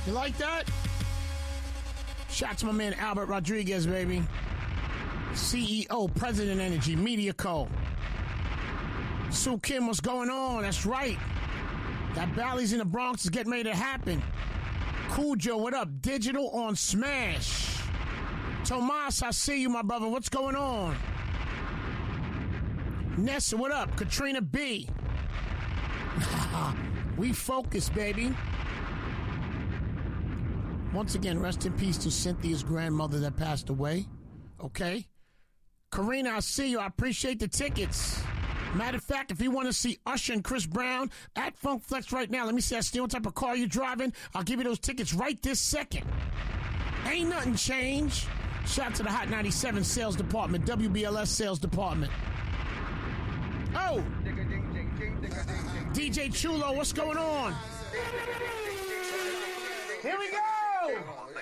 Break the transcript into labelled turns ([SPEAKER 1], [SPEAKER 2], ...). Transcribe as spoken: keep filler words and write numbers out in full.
[SPEAKER 1] You like that? Shout to my man Albert Rodriguez, baby. C E O, President Energy, Media Co. Sue Kim, what's going on? That's right. That Bally's in the Bronx is getting ready to happen. Cool Joe, what up? Digital on Smash. Tomas, I see you, my brother. What's going on? Nessa, what up? Katrina B. We focus, baby. Once again, rest in peace to Cynthia's grandmother that passed away. Okay? Karina, I see you. I appreciate the tickets. Matter of fact, if you want to see Usher and Chris Brown at Funk Flex right now, let me see, I see what type of car you're driving. I'll give you those tickets right this second. Ain't nothing changed. Shout out to the Hot ninety-seven sales department, W B L S sales department. Oh! D J Chulo, what's going on? Here we go!